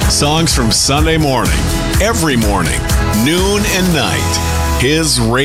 Songs from Sunday morning, every morning, noon and night. His